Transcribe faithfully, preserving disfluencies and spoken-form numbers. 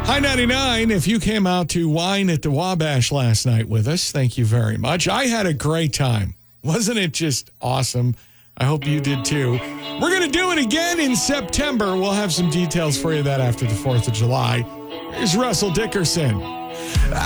Hi ninety-nine, if you came out to wine at the Wabash last night with us, thank you very much. I had a great time. Wasn't it just awesome? I hope you did too. We're going to do it again in September. We'll have some details for you that after the fourth of July. Here's Russell Dickerson.